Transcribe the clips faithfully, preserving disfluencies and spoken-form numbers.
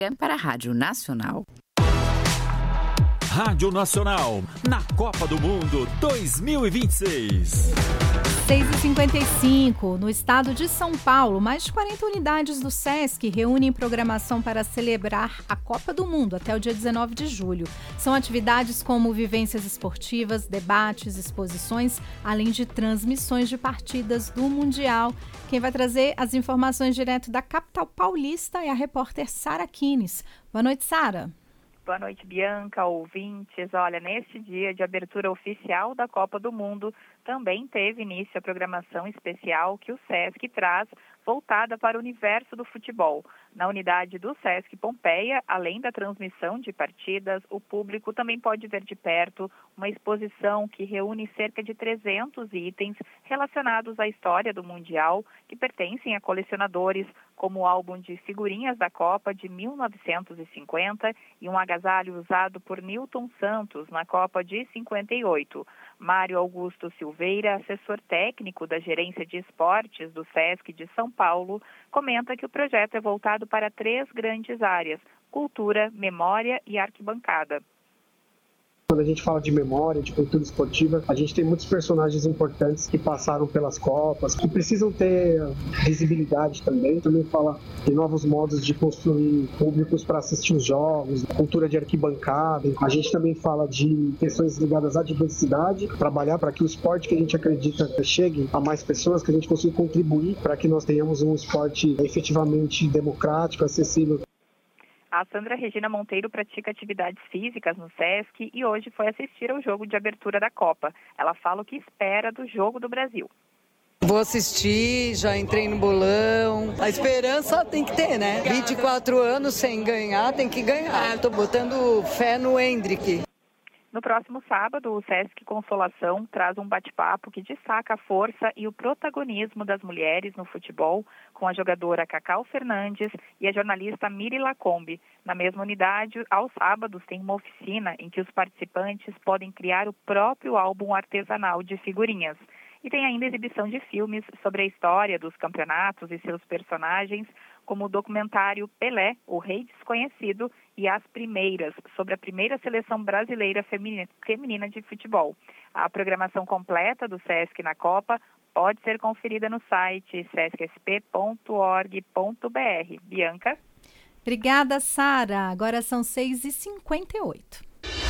Para a Rádio Nacional. Rádio Nacional, na Copa do Mundo dois mil e vinte e seis. seis e cinquenta e cinco, no estado de São Paulo, mais de quarenta unidades do SESC reúnem programação para celebrar a Copa do Mundo até o dia dezenove de julho. São atividades como vivências esportivas, debates, exposições, além de transmissões de partidas do Mundial. Quem vai trazer as informações direto da capital paulista é a repórter Sara Kines. Boa noite, Sara. Boa noite, Bianca, ouvintes. Olha, neste dia de abertura oficial da Copa do Mundo, também teve início a programação especial que o SESC traz, voltada para o universo do futebol. Na unidade do SESC Pompeia, além da transmissão de partidas, o público também pode ver de perto uma exposição que reúne cerca de trezentos itens relacionados à história do Mundial, que pertencem a colecionadores, como o álbum de figurinhas da Copa de mil novecentos e cinquenta e um agasalho usado por Nilton Santos na Copa de cinquenta e oito. Mário Augusto Silveira, assessor técnico da Gerência de Esportes do SESC de São Paulo, comenta que o projeto é voltado para três grandes áreas: cultura, memória e arquibancada. Quando a gente fala de memória, de cultura esportiva, a gente tem muitos personagens importantes que passaram pelas Copas, que precisam ter visibilidade também. Também fala de novos modos de construir públicos para assistir os jogos, cultura de arquibancada. A gente também fala de questões ligadas à diversidade, trabalhar para que o esporte que a gente acredita chegue a mais pessoas, que a gente consiga contribuir para que nós tenhamos um esporte efetivamente democrático, acessível. A Sandra Regina Monteiro pratica atividades físicas no SESC e hoje foi assistir ao jogo de abertura da Copa. Ela fala o que espera do jogo do Brasil. Vou assistir, já entrei no bolão. A esperança tem que ter, né? vinte e quatro anos sem ganhar, tem que ganhar. Estou botando fé no Hendrick. No próximo sábado, o SESC Consolação traz um bate-papo que destaca a força e o protagonismo das mulheres no futebol, com a jogadora Cacau Fernandes e a jornalista Miri Lacombe. Na mesma unidade, aos sábados, tem uma oficina em que os participantes podem criar o próprio álbum artesanal de figurinhas. E tem ainda exibição de filmes sobre a história dos campeonatos e seus personagens, como o documentário Pelé, o Rei Desconhecido, e As Primeiras, sobre a primeira seleção brasileira feminina de futebol. A programação completa do SESC na Copa pode ser conferida no site sesc s p ponto org ponto b r. Bianca? Obrigada, Sara. Agora são seis e cinquenta e oito.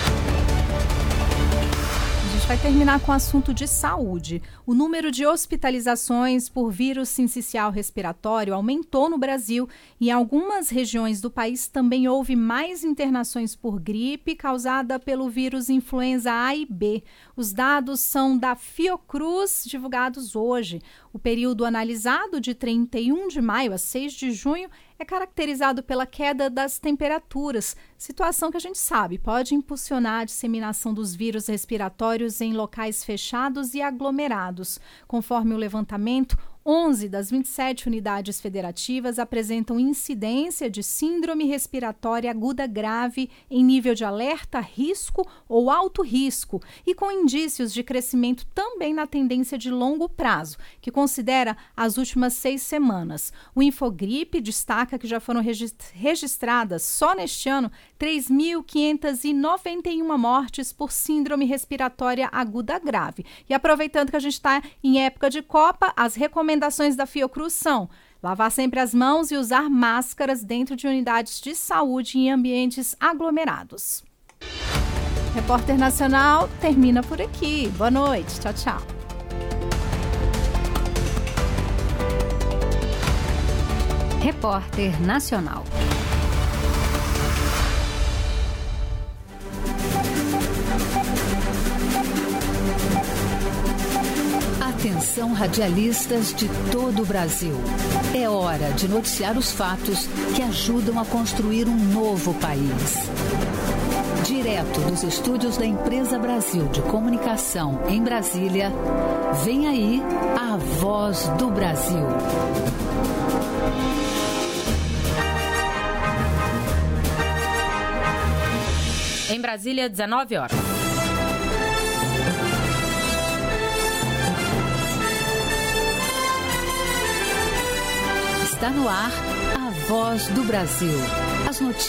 A gente vai terminar com o assunto de saúde. O número de hospitalizações por vírus sincicial respiratório aumentou no Brasil e em algumas regiões do país também houve mais internações por gripe causada pelo vírus influenza A e B. Os dados são da Fiocruz, divulgados hoje. O período analisado, de trinta e um de maio a seis de junho, é caracterizado pela queda das temperaturas, situação que a gente sabe pode impulsionar a disseminação dos vírus respiratórios em locais fechados e aglomerados. Conforme o levantamento, onze das vinte e sete unidades federativas apresentam incidência de síndrome respiratória aguda grave em nível de alerta, risco ou alto risco e com indícios de crescimento também na tendência de longo prazo, que considera as últimas seis semanas. O Infogripe destaca que já foram registradas só neste ano três mil quinhentas e noventa e uma mortes por síndrome respiratória aguda grave. E aproveitando que a gente está em época de Copa, as recomendações Recomendações da Fiocruz são lavar sempre as mãos e usar máscaras dentro de unidades de saúde em ambientes aglomerados. Repórter Nacional termina por aqui. Boa noite. Tchau, tchau. Repórter Nacional. Atenção, radialistas de todo o Brasil. É hora de noticiar os fatos que ajudam a construir um novo país. Direto dos estúdios da Empresa Brasil de Comunicação em Brasília, vem aí a Voz do Brasil. Em Brasília, dezenove horas. Está no ar a Voz do Brasil. As notícias